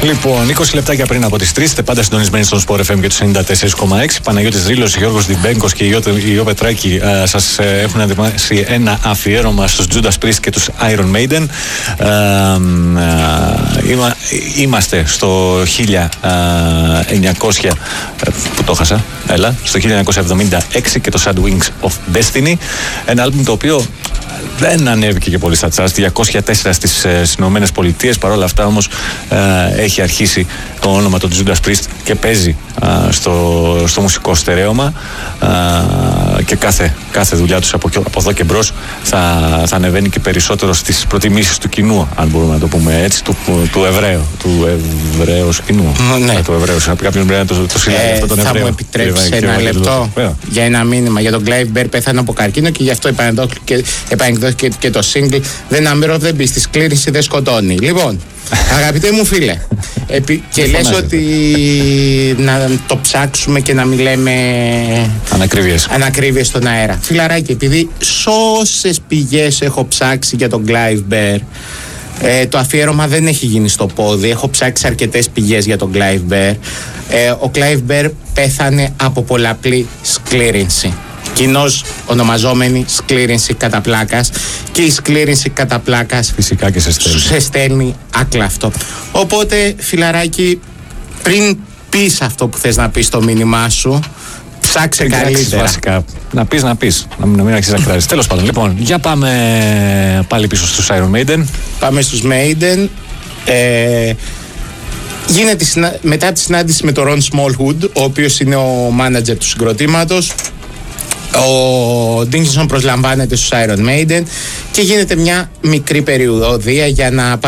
Λοιπόν, 20 λεπτάκια πριν από τις 3, είστε πάντα συντονισμένοι στον Sport FM και τους 94,6. Παναγιώτης Ρήλος, Γιώργος Διμπέγκος και η Ιώ Πετράκη σας έχουν ετοιμάσει ένα αφιέρωμα στους Judas Priest και τους Iron Maiden. Είμαστε στο 1900, που το χάσα, στο 1976 και το Sad Wings of Destiny. Ένα άλμπουμ το οποίο δεν ανέβηκε και πολύ στα τσάρτ, 204 στις Ηνωμένες Πολιτείες. Παρ' όλα αυτά όμως έχει αρχίσει το όνομα του Judas Priest και παίζει στο μουσικό στερέωμα, και κάθε δουλειά τους από εδώ και μπρος θα ανεβαίνει και περισσότερο στις προτιμήσεις του κοινού, αν μπορούμε να το πούμε έτσι, του Εβραίου κοινού. Ναι. Του Εβραίου. Κάποιον πρέπει να το συλλάβει αυτό τον Εβραίο. Θα μου επιτρέψει ένα λεπτό για ένα μήνυμα για τον Clive Bear? Πέθανε από καρκίνο και γι' αυτό επανεκδόθηκε και το single «Δεν αμύρω, δεν πει, στη σκλήρυνση δεν σκοτώνει». Λοιπόν, αγαπητέ μου φίλε, και λες ότι να το ψάξουμε και να μην λέμε ανακρίβειες στον αέρα. Φιλαράκι, επειδή σώσες πηγές έχω ψάξει για τον Clive Bear, το αφιέρωμα δεν έχει γίνει στο πόδι. Έχω ψάξει αρκετές πηγές για τον Clive Bear. Ο Clive Bear πέθανε από πολλαπλή σκλήρυνση, κοινώς ονομαζόμενη σκλήρυνση κατά πλάκας, και η σκλήρυνση κατά πλάκας φυσικά και σε στέλνει άκλαυτο. Οπότε, φιλαράκι, πριν πεις αυτό που θες να πεις στο μήνυμά σου, ψάξε καλύτερα. Βασικά. Να πεις, να μην αρχίσεις να κράζεις. Τέλος πάντων, λοιπόν, για πάμε πάλι πίσω στους Iron Maiden. Πάμε στους Maiden. Γίνεται μετά τη συνάντηση με τον Ron Smallwood, ο οποίος είναι ο μάνατζερ του συγκροτήματος. Ο Dickinson προσλαμβάνεται στους Iron Maiden και γίνεται μια μικρή περιοδία για να